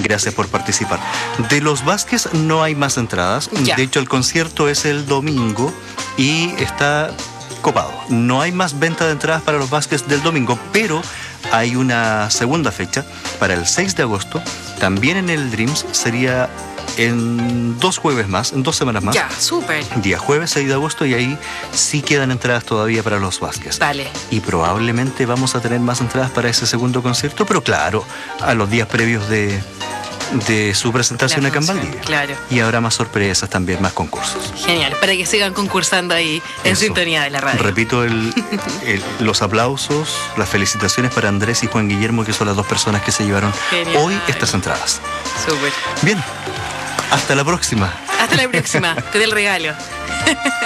Gracias por participar. De los Vázquez no hay más entradas. Ya. De hecho, el concierto es el domingo y está copado. No hay más venta de entradas para los Vázquez del domingo, pero hay una segunda fecha para el 6 de agosto, también en el Dreams. Sería en 2 jueves más, en 2 semanas más. Ya, súper. Día jueves 6 de agosto, y ahí sí quedan entradas todavía para los Vázquez. Vale. Y probablemente vamos a tener más entradas para ese segundo concierto, pero claro, a los días previos de su presentación La acá en función, Valdivia. claro. Y habrá más sorpresas también, más concursos. Genial, para que sigan concursando ahí en Eso. sintonía de la radio. Repito, los aplausos, las felicitaciones para Andrés y Juan Guillermo, que son las 2 personas que se llevaron Genial. hoy estas entradas. Súper. Bien, hasta la próxima. Hasta la próxima, te doy el regalo.